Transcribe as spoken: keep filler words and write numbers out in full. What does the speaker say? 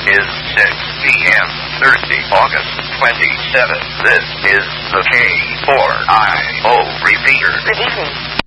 is six p.m. Thursday, August twenty-seventh. This is the K four I O repeater. Good evening.